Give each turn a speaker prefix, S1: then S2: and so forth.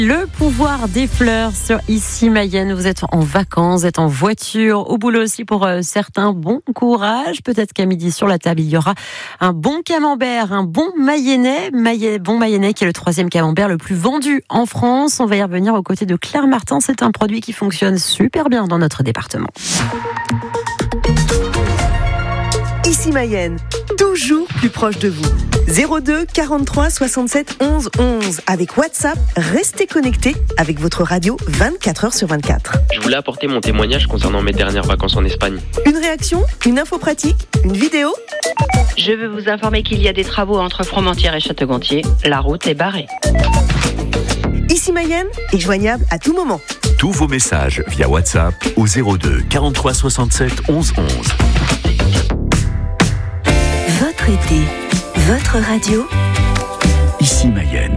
S1: Le pouvoir des fleurs sur Ici Mayenne. Vous êtes en vacances, vous êtes en voiture, au boulot aussi pour certains. Bon courage. Peut-être qu'à midi sur la table, il y aura un bon camembert, un bon mayennais. Bon mayennais qui est le 3e camembert le plus vendu en France. On va y revenir aux côtés de Claire Martin. C'est un produit qui fonctionne super bien dans notre département.
S2: Ici Mayenne, toujours plus proche de vous. 02 43 67 11 11. Avec WhatsApp, restez connectés avec votre radio 24 heures sur 24.
S3: Je voulais apporter mon témoignage concernant mes dernières vacances en Espagne.
S2: Une réaction, une info pratique, une vidéo.
S4: Je veux vous informer qu'il y a des travaux entre Fromentieres et Château-Gontier. La route est barrée.
S2: Ici Mayenne est joignable à tout moment.
S5: Tous vos messages via WhatsApp au 02 43 67 11 11.
S6: Votre été, votre radio.
S5: Ici Mayenne.